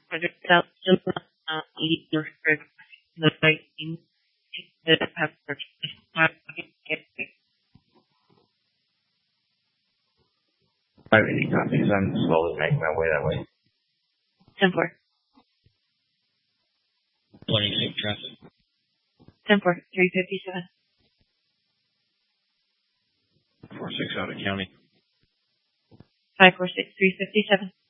whether that's still your the lighting that have purchased. I really can't because I'm slowly making my way that way. 10-4. 26 traffic. 10-4. 357. 4-6 out of county. 546 357.